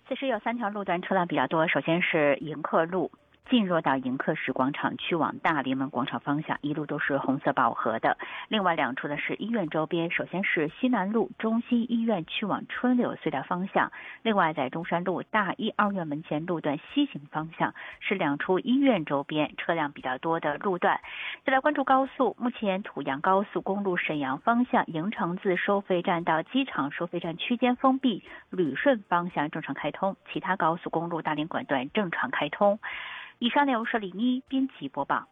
此时有3条路段车辆比较多，首先是迎客路。进入到迎客石广场去往大临门广场方向，一路都是红色饱和的。另外2处呢是医院周边，首先是西南路中心医院去往春柳隧道方向，另外在中山路大医2院门前路段西行方向是2处医院周边车辆比较多的路段。再来关注高速，目前土阳高速公路沈阳方向营城自收费站到机场收费站区间封闭，旅顺方向正常开通，其他高速公路大连管段正常开通。以上内容是李妮编辑播报。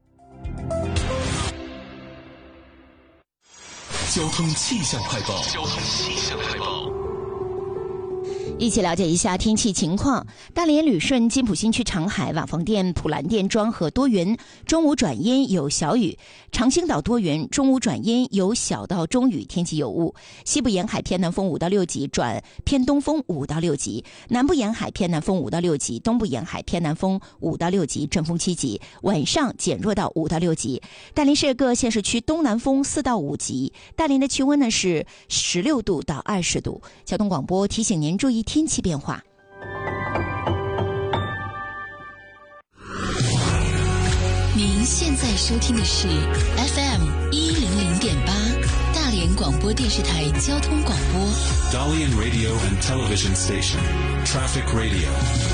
交通气象快报。 一起了解一下天气情况。大连旅顺金浦新区长海、瓦房店、普兰店、庄河多云，中午转阴有小雨；长兴岛多云，中午转阴有小到中雨，天气有雾。西部沿海偏南风5到6级转偏东风5到6级，南部沿海偏南风5到6级，东部沿海偏南风5到6级，阵风7级，晚上减弱到5到6级。大连市各县市区东南风4到5级。大连的气温呢是16度到20度。交通广播提醒您注意天气变化。 您现在收听的是 FM100.8 大连广播电视台交通广播。 Dalian Radio and Television Station, Traffic Radio。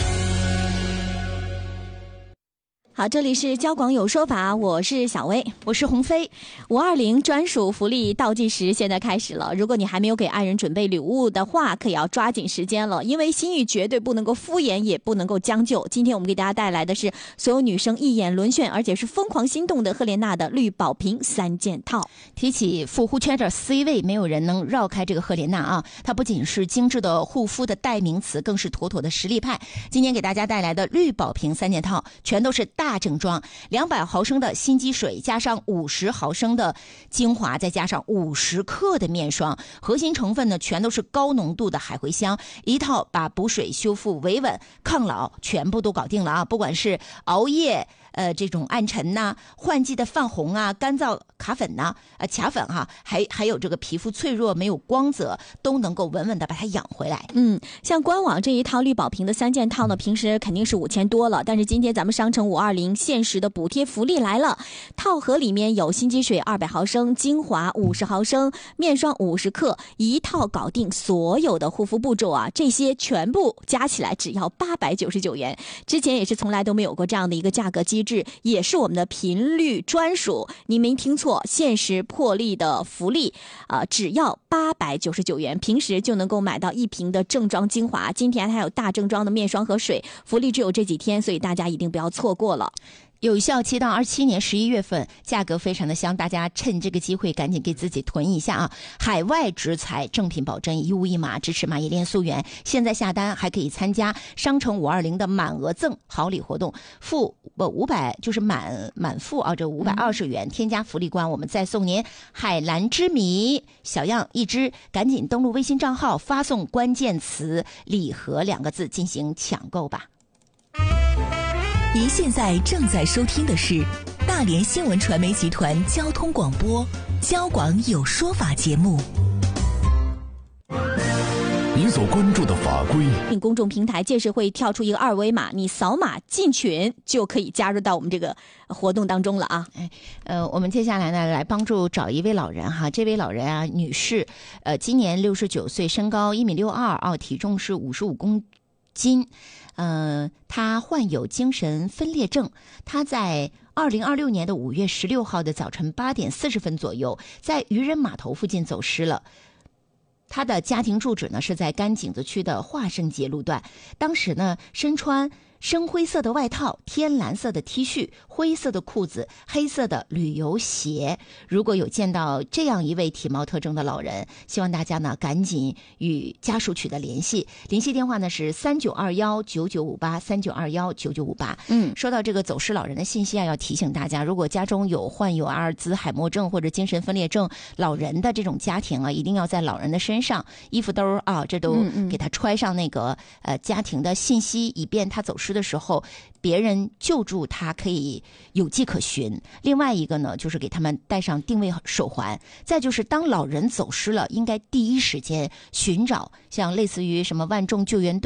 好，这里是交广有说法，我是小薇， 我是鸿飞。 520专属福利倒计时现在开始了，如果你还没有给爱人准备礼物的话，可要抓紧时间了，因为心意绝对不能够敷衍，也不能够将就。今天我们给大家带来的是所有女生一眼沦陷，而且是疯狂心动的赫莲娜的绿宝瓶3件套。 提起护肤圈的 C 位，没有人能绕开这个赫莲娜啊！它不仅是精致的护肤的代名词，更是妥妥的实力派。今天给大家带来的绿宝瓶3件套，全都是大正装，200毫升的心机水，加上50毫升的精华，再加上50克的面霜，核心成分呢全都是高浓度的海茴香，一套把补水、修复、维稳、抗老全部都搞定了啊！不管是熬夜这种暗沉呐、换季的泛红啊、干燥卡粉呐、卡粉哈、还有这个皮肤脆弱没有光泽，都能够稳稳的把它养回来。 像官网这一套绿宝瓶的3件套呢，平时肯定是5000多了，但是今天咱们商城520限时的补贴福利来了，套盒里面有心机水200毫升、精华50毫升、面霜50克，一套搞定所有的护肤步骤啊，这些全部加起来只要899元。之前也是从来都没有过这样的一个价格机制，也是我们的频率专属，你没听错，限时破例的福利只要899元，平时就能够买到1瓶的正装精华，今天还有大正装的面霜和水，福利只有这几天，所以大家一定不要错过了。 有效期到27年11月份，价格非常的香，大家趁这个机会赶紧给自己囤一下啊！海外植材正品保真，一物一码，支持蚂蚁链溯源。现在下单还可以参加商城520的满额赠好礼活动，付500就是满付啊，这520元，添加福利关，我们再送您海蓝之谜小样1只，赶紧登录微信账号，发送关键词礼盒2个字进行抢购吧。 您现在正在收听的是大连新闻传媒集团交通广播交广有说法节目。 您所关注的法规， 公众平台届时会跳出一个2维码，你扫码进群就可以加入到我们这个活动当中了啊。 我们接下来呢来帮助找一位老人哈，这位老人啊，女士，今年69岁，身高1.62米啊，体重是55公斤。他患有精神分裂症，他在2026年的5月16号的早晨8点40分左右，在渔人码头附近走失了。他的家庭住址呢是在甘井子区的华盛街路段，当时呢身穿深灰色的外套、天蓝色的 T 恤、灰色的裤子、黑色的旅游鞋。如果有见到这样一位体貌特征的老人，希望大家呢赶紧与家属取得联系，联系电话呢是3921995839219958。说到这个走失老人的信息啊，要提醒大家，如果家中有患有阿尔兹海默症或者精神分裂症老人的这种家庭啊，一定要在老人的身上衣服兜啊，这都给他揣上那个家庭的信息，以便他走失的时候别人救助他可以有迹可循。另外一个呢，就是给他们戴上定位手环。再就是当老人走失了，应该第一时间寻找像类似于什么万众救援队